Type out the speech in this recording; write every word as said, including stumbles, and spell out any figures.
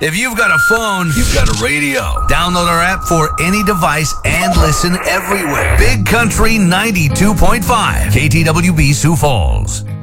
If you've got a phone, you've got a radio. Download our app for any device and listen everywhere. Big Country ninety-two point five, K T W B Sioux Falls.